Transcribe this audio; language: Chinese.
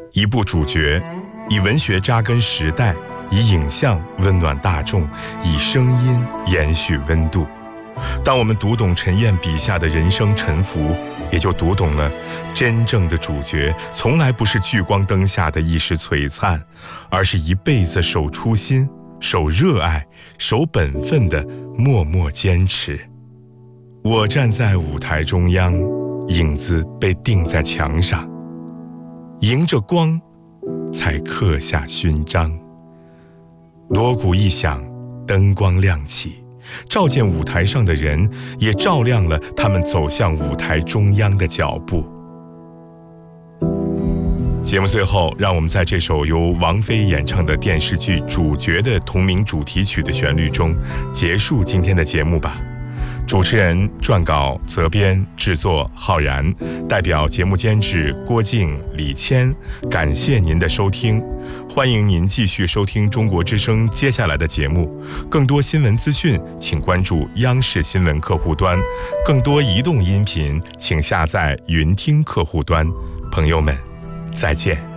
一部主角，以文学扎根时代，以影像温暖大众，以声音延续温度。当我们读懂陈燕笔下的人生沉浮，也就读懂了真正的主角从来不是聚光灯下的一时璀璨，而是一辈子守初心、守热爱、守本分的默默坚持。我站在舞台中央，影子被钉在墙上，迎着光才刻下勋章。锣鼓一响，灯光亮起，照见舞台上的人，也照亮了他们走向舞台中央的脚步。节目最后，让我们在这首由王菲演唱的电视剧《主角》的同名主题曲的旋律中结束今天的节目吧。主持人、撰稿、责编、制作浩然，代表节目监制郭靖、李谦，感谢您的收听。欢迎您继续收听中国之声接下来的节目。更多新闻资讯，请关注央视新闻客户端；更多移动音频，请下载云听客户端。朋友们，再见。